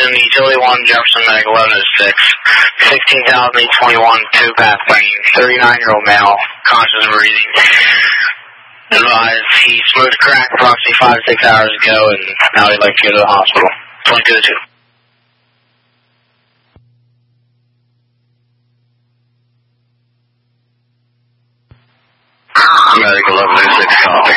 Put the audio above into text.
Houston, Utility 1, Jefferson Medic 1106. 16,821, 2 Bath Lane, 39-year-old male, conscious and breathing. Advised he smoked crack approximately 5 to 6 hours ago, and now he'd like to go to the hospital. 22 to 2. Medic 1106, copy.